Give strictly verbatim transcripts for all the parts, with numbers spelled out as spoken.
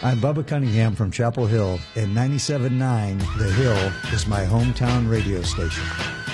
I'm Bubba Cunningham from Chapel Hill, and ninety-seven point nine The Hill is my hometown radio station.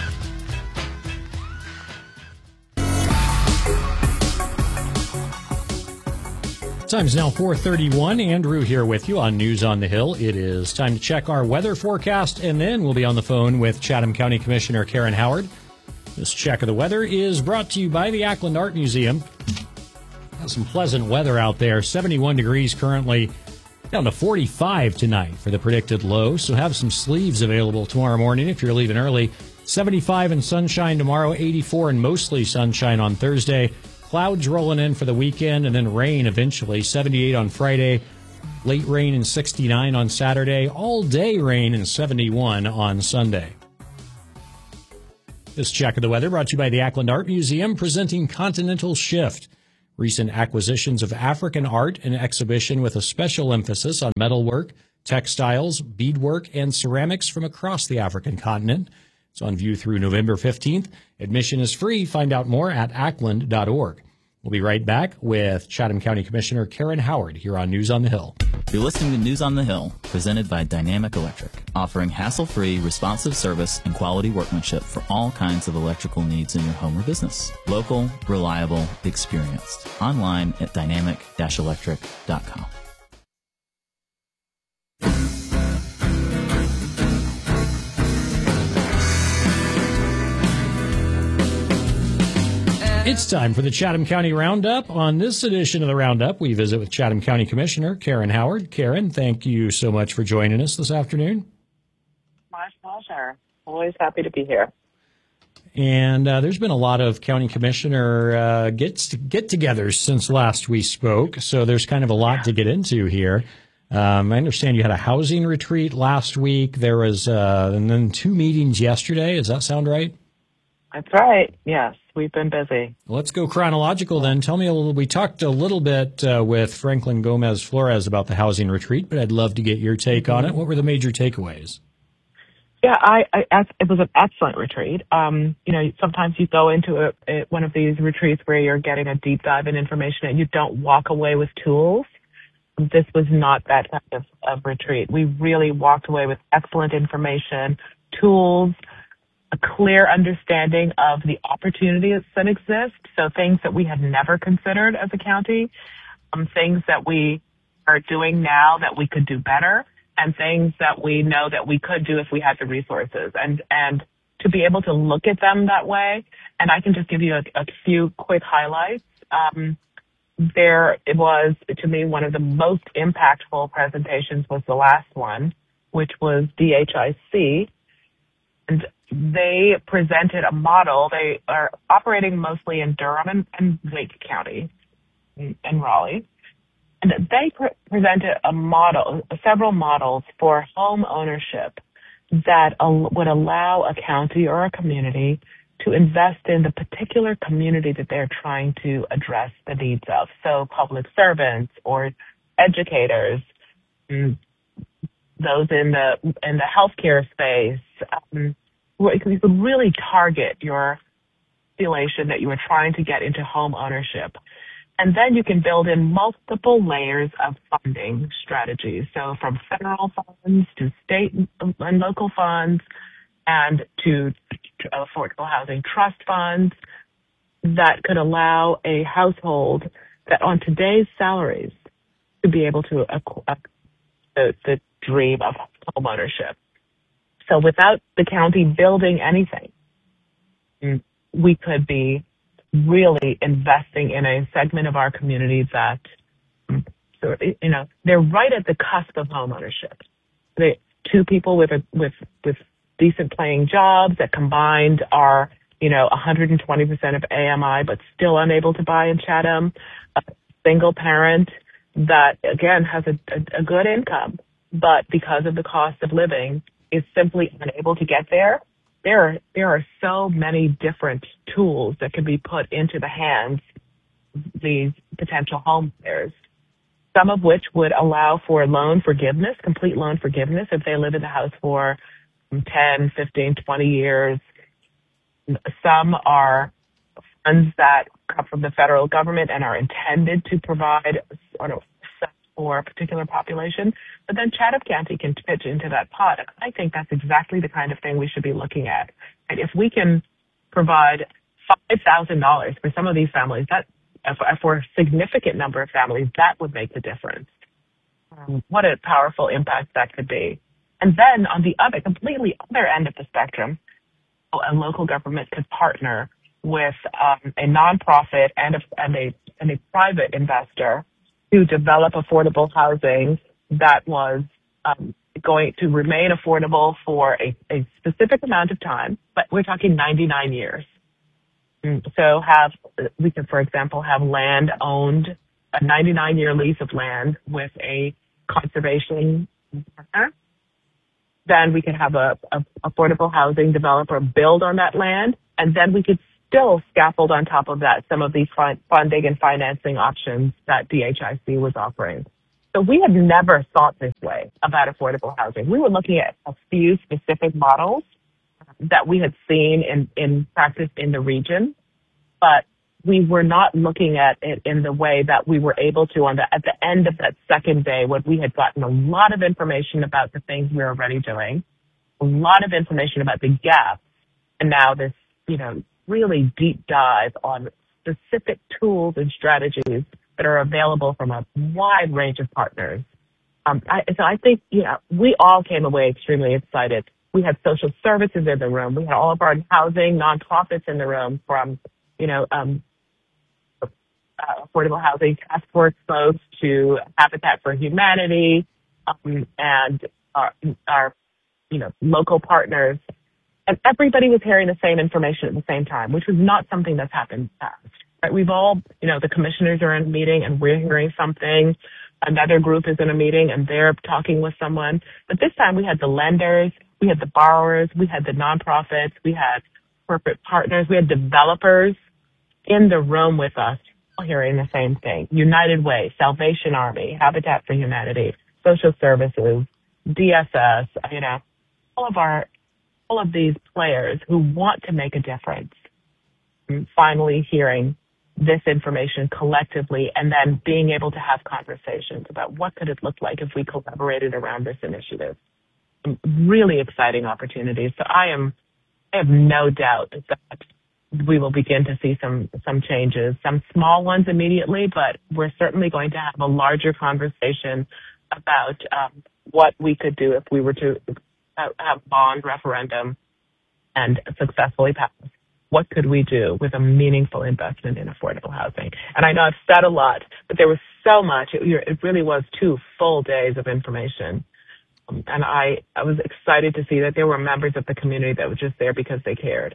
Time is now four thirty-one. Andrew here with you on News on the Hill. It is time to check our weather forecast, and then we'll be on the phone with Chatham County Commissioner Karen Howard. This check of the weather is brought to you by the Ackland Art Museum. Got some pleasant weather out there. seventy-one degrees currently, down to forty-five tonight for the predicted low. So have some sleeves available tomorrow morning if you're leaving early. seventy-five and sunshine tomorrow, eighty-four and mostly sunshine on Thursday. Clouds rolling in for the weekend, and then rain eventually. seventy-eight on Friday, late rain and sixty-nine on Saturday. All-day rain and seventy-one on Sunday. This check of the weather brought to you by the Ackland Art Museum, presenting Continental Shift. Recent acquisitions of African art and exhibition with a special emphasis on metalwork, textiles, beadwork, and ceramics from across the African continent. It's on view through November fifteenth. Admission is free. Find out more at ackland dot org. We'll be right back with Chatham County Commissioner Karen Howard here on News on the Hill. You're listening to News on the Hill, presented by Dynamic Electric, offering hassle-free, responsive service and quality workmanship for all kinds of electrical needs in your home or business. Local, reliable, experienced. Online at dynamic dash electric dot com. It's time for the Chatham County Roundup. On this edition of the Roundup, we visit with Chatham County Commissioner Karen Howard. Karen, thank you so much for joining us this afternoon. My pleasure. Always happy to be here. And uh, there's been a lot of county commissioner uh, gets get-togethers since last we spoke, so there's kind of a lot to get into here. Um, I understand you had a housing retreat last week. There was, uh, and then two meetings yesterday. Does that sound right? That's right. Yes, we've been busy. Let's go chronological then. Tell me a little. We talked a little bit uh, with Franklin Gomez Flores about the housing retreat, but I'd love to get your take on it. What were the major takeaways? Yeah, I, I it was an excellent retreat. Um, you know, sometimes you go into a, a, one of these retreats where you're getting a deep dive in information and you don't walk away with tools. This was not that kind of, of retreat. We really walked away with excellent information, tools, a clear understanding of the opportunities that exist, so things that we had never considered as a county, um, things that we are doing now that we could do better, and things that we know that we could do if we had the resources. And and to be able to look at them that way, and I can just give you a, a few quick highlights. Um, there it was, to me, one of the most impactful presentations was the last one, which was D H I C. And they presented a model. They are operating mostly in Durham and, and Wake County and Raleigh. And they pre- presented a model, several models for home ownership that al- would allow a county or a community to invest in the particular community that they're trying to address the needs of. So public servants or educators, mm, those in the in the healthcare space, um, where you could really target your population that you are trying to get into home ownership. And then you can build in multiple layers of funding strategies. So from federal funds to state and local funds and to affordable housing trust funds that could allow a household that on today's salaries to be able to acquire the, the dream of home ownership. So without the county building anything, we could be really investing in a segment of our community that, you know, they're right at the cusp of home ownership. They, two people with a, with, with decent paying jobs that combined are, you know, one hundred twenty percent of A M I, but still unable to buy in Chatham. A single parent that, again, has a, a, a good income, but because of the cost of living is simply unable to get there. There are, there are so many different tools that can be put into the hands of these potential home buyers, some of which would allow for loan forgiveness, complete loan forgiveness if they live in the house for ten, fifteen, twenty years. Some are funds that come from the federal government and are intended to provide sort of for a particular population, but then Chatham County can pitch into that pot. And I think that's exactly the kind of thing we should be looking at. And if we can provide five thousand dollars for some of these families, that for a significant number of families, that would make the difference. Um, what a powerful impact that could be. And then on the other, completely other end of the spectrum, a local government could partner with um, a nonprofit and a, and a and a private investor to develop affordable housing that was um, going to remain affordable for a, a specific amount of time, but we're talking ninety-nine years. So have, we can, for example, have land owned, a ninety-nine year lease of land with a conservation partner. Then we could have a, a affordable housing developer build on that land, and then we could still scaffold on top of that some of these fund, funding and financing options that D H I C was offering. So we had never thought this way about affordable housing. We were looking at a few specific models that we had seen in, in practice in the region, but we were not looking at it in the way that we were able to on the, at the end of that second day when we had gotten a lot of information about the things we were already doing, a lot of information about the gaps, and now this, you know, really deep dive on specific tools and strategies that are available from a wide range of partners. Um, I, so I think, you know, we all came away extremely excited. We had social services in the room. We had all of our housing nonprofits in the room, from, you know, um, uh, affordable housing task force folks to Habitat for Humanity, um, and our, our, you know, local partners. And everybody was hearing the same information at the same time, which was not something that's happened in the past. Right? We've all, you know, the commissioners are in a meeting and we're hearing something. Another group is in a meeting and they're talking with someone. But this time we had the lenders, we had the borrowers, we had the nonprofits, we had corporate partners, we had developers in the room with us, all hearing the same thing. United Way, Salvation Army, Habitat for Humanity, social services, D S S, you know, all of our, all of these players who want to make a difference, finally hearing this information collectively and then being able to have conversations about what could it look like if we collaborated around this initiative. Really exciting opportunities. So I am, I have no doubt that we will begin to see some, some changes, some small ones immediately, but we're certainly going to have a larger conversation about um, what we could do if we were to have bond referendum and successfully pass. What could we do with a meaningful investment in affordable housing? And I know I've said a lot, but there was so much. It, it really was two full days of information. Um, and I, I was excited to see that there were members of the community that were just there because they cared.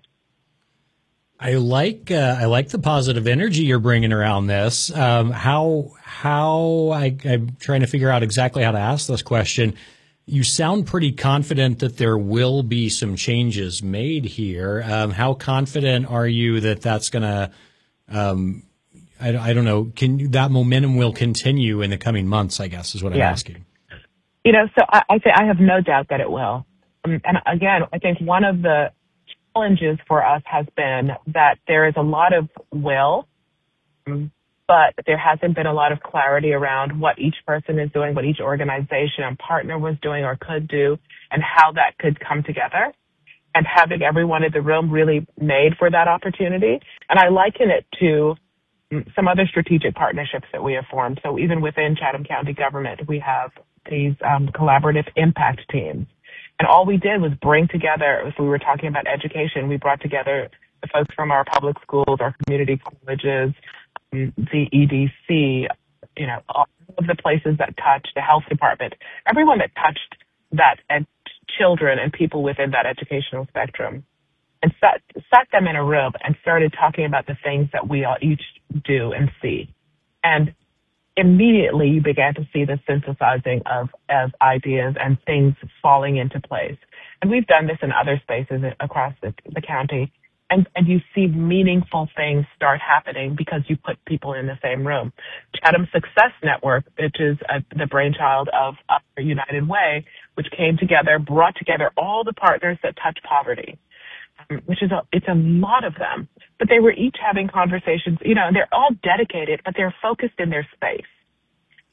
I like uh, I like the positive energy you're bringing around this. Um, how how I, I'm trying to figure out exactly how to ask this question. You sound pretty confident that there will be some changes made here. Um, how confident are you that that's going to, um, I, I don't know, can that momentum will continue in the coming months, I guess, is what I'm yeah. asking. You know, so I, I say I have no doubt that it will. Um, and again, I think one of the challenges for us has been that there is a lot of will, um, but there hasn't been a lot of clarity around what each person is doing, what each organization and partner was doing or could do, and how that could come together. And having everyone in the room really made for that opportunity. And I liken it to some other strategic partnerships that we have formed. So even within Chatham County government, we have these um, collaborative impact teams. And all we did was bring together, if we were talking about education, we brought together the folks from our public schools, our community colleges, the E D C, you know, all of the places that touch the health department, everyone that touched that, and children and people within that educational spectrum, and sat, sat them in a room and started talking about the things that we all each do and see. And immediately you began to see the synthesizing of, of ideas and things falling into place. And we've done this in other spaces across the, the county. And, and you see meaningful things start happening because you put people in the same room. Chatham Success Network, which is uh, the brainchild of Upper United Way, which came together, brought together all the partners that touch poverty, um, which is a, it's a lot of them. But they were each having conversations, you know, and they're all dedicated, but they're focused in their space.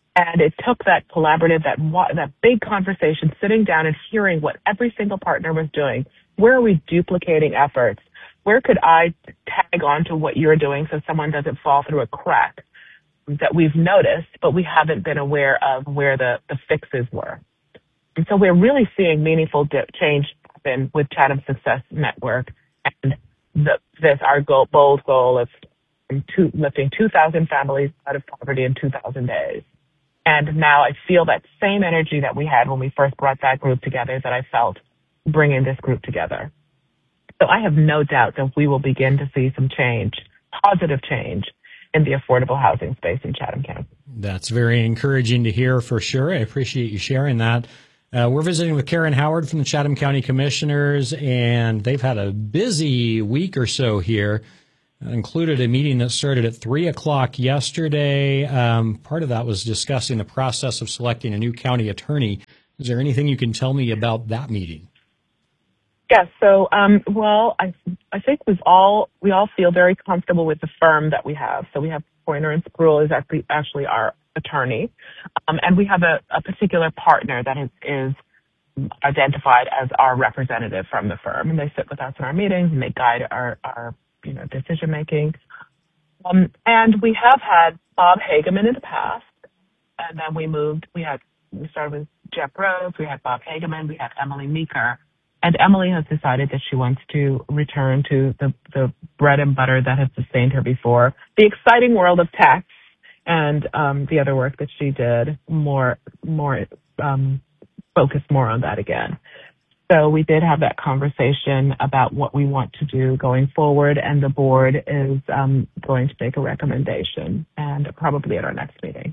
And it took that collaborative, that that big conversation, sitting down and hearing what every single partner was doing. Where are we duplicating efforts? Where could I tag on to what you're doing so someone doesn't fall through a crack that we've noticed, but we haven't been aware of where the, the fixes were? And so we're really seeing meaningful di- change happen with Chatham Success Network and the, this, our goal, bold goal of two, lifting two thousand families out of poverty in two thousand days. And now I feel that same energy that we had when we first brought that group together that I felt bringing this group together. So I have no doubt that we will begin to see some change, positive change, in the affordable housing space in Chatham County. That's very encouraging to hear for sure. I appreciate you sharing that. Uh, we're visiting with Karen Howard from the Chatham County Commissioners, and they've had a busy week or so here. That included a meeting that started at three o'clock yesterday. Um, part of that was discussing the process of selecting a new county attorney. Is there anything you can tell me about that meeting? Yes. So, um, well, I I think we've all we all feel very comfortable with the firm that we have. So we have Pointer and Spruill is actually actually our attorney, um, and we have a, a particular partner that is is identified as our representative from the firm, and they sit with us in our meetings and they guide our our you know, decision making. Um, and we have had Bob Hageman in the past, and then we moved, we had, we started with Jeff Rose, we had Bob Hageman, we had Emily Meeker, and Emily has decided that she wants to return to the, the bread and butter that has sustained her before, the exciting world of tax and um, the other work that she did, more, more um, focused more on that again. So we did have that conversation about what we want to do going forward, and the board is um, going to make a recommendation, and probably at our next meeting.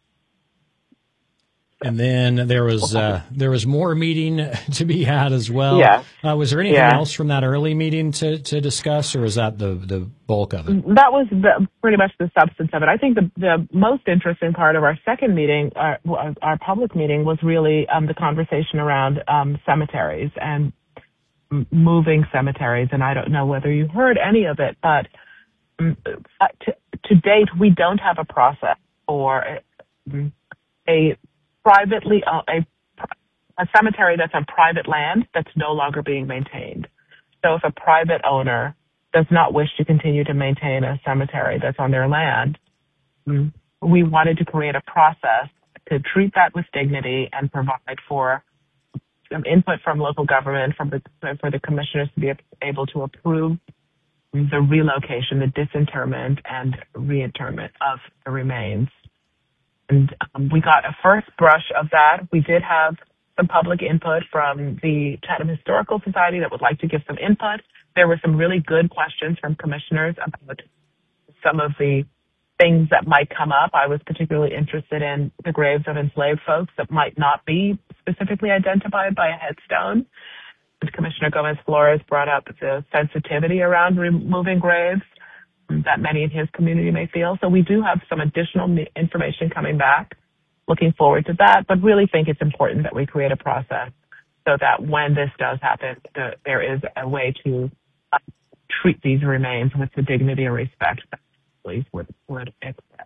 And then there was uh, there was more meeting to be had as well. Yeah. Uh, was there anything yeah. else from that early meeting to, to discuss, or was that the, the bulk of it? That was the, pretty much the substance of it. I think the, the most interesting part of our second meeting, our, our public meeting, was really um, the conversation around um, cemeteries and moving cemeteries. And I don't know whether you heard any of it, but um, to, to date, we don't have a process for a, a privately uh, a a cemetery that's on private land that's no longer being maintained. So if a private owner does not wish to continue to maintain a cemetery that's on their land, we wanted to create a process to treat that with dignity and provide for some input from local government, from the for the commissioners to be able to approve the relocation, the disinterment, and reinterment of the remains. And um, we got a first brush of that. We did have some public input from the Chatham Historical Society that would like to give some input. There were some really good questions from commissioners about some of the things that might come up. I was particularly interested in the graves of enslaved folks that might not be specifically identified by a headstone. And Commissioner Gomez-Flores brought up the sensitivity around removing graves that many in his community may feel. So we do have some additional information coming back. Looking forward to that, but really think it's important that we create a process so that when this does happen, the, there is a way to uh, treat these remains with the dignity and respect that police would, would expect.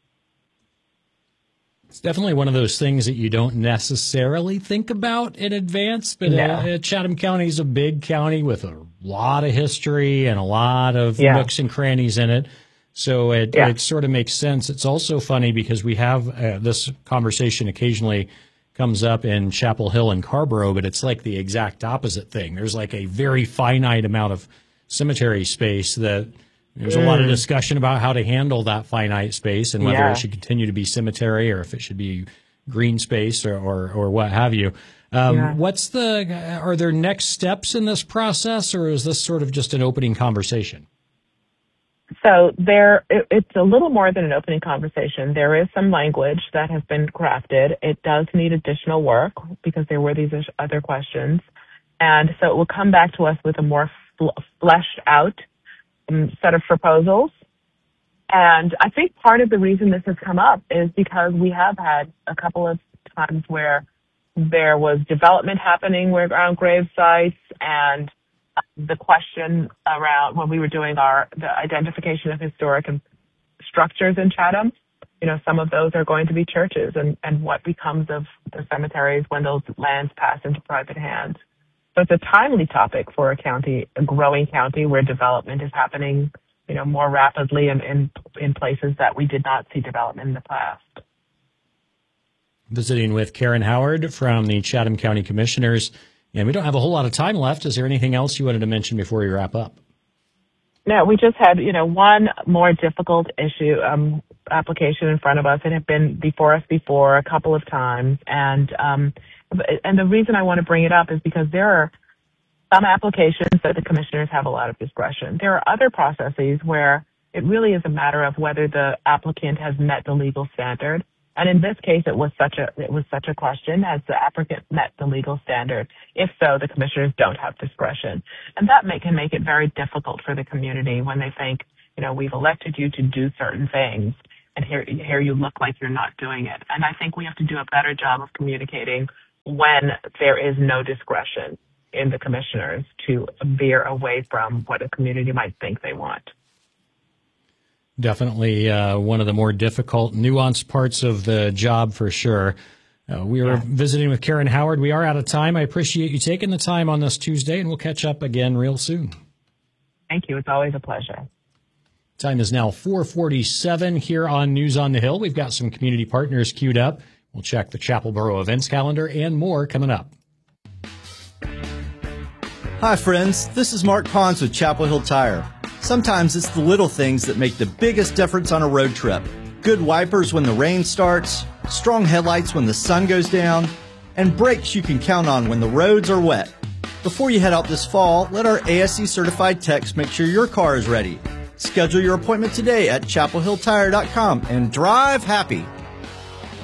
It's definitely one of those things that you don't necessarily think about in advance, but no. uh, Chatham County is a big county with a lot of history and a lot of yeah. nooks and crannies in it. So it, yeah. it sort of makes sense. It's also funny because we have uh, this conversation occasionally comes up in Chapel Hill and Carrboro, but it's like the exact opposite thing. There's like a very finite amount of cemetery space that there's a lot of discussion about how to handle that finite space and whether yeah. it should continue to be cemetery or if it should be green space or, or, or what have you. Um, yeah. What's the, are there next steps in this process, or is this sort of just an opening conversation? So there, it, it's a little more than an opening conversation. There is some language that has been crafted. It does need additional work because there were these other questions. And so it will come back to us with a more fl- fleshed out um, set of proposals. And I think part of the reason this has come up is because we have had a couple of times where there was development happening around grave sites, and the question around when we were doing our the identification of historic structures in Chatham, you know, some of those are going to be churches, and, and what becomes of the cemeteries when those lands pass into private hands. So it's a timely topic for a county, a growing county where development is happening, you know, more rapidly and in, in places that we did not see development in the past. Visiting with Karen Howard from the Chatham County Commissioners, and we don't have a whole lot of time left. Is there anything else you wanted to mention before we wrap up? No, we just had, you know, one more difficult issue, um, application in front of us. It had been before us before a couple of times. And, um, and the reason I want to bring it up is because there are some applications that the commissioners have a lot of discretion. There are other processes where it really is a matter of whether the applicant has met the legal standard. And in this case, it was such a it was such a question: has the applicant met the legal standard? If so, the commissioners don't have discretion, and that may, can make it very difficult for the community when they think, you know, we've elected you to do certain things, and here here you look like you're not doing it. And I think we have to do a better job of communicating when there is no discretion in the commissioners to veer away from what a community might think they want. Definitely uh, one of the more difficult, nuanced parts of the job for sure. Uh, we were yeah. visiting with Karen Howard. We are out of time. I appreciate you taking the time on this Tuesday, and we'll catch up again real soon. Thank you. It's always a pleasure. Time is now four forty-seven here on News on the Hill. We've got some community partners queued up. We'll check the Chapel Borough events calendar and more coming up. Hi, friends. This is Mark Pons with Chapel Hill Tire. Sometimes it's the little things that make the biggest difference on a road trip. Good wipers when the rain starts, strong headlights when the sun goes down, and brakes you can count on when the roads are wet. Before you head out this fall, let our A S E certified techs make sure your car is ready. Schedule your appointment today at chapel hill tire dot com and drive happy.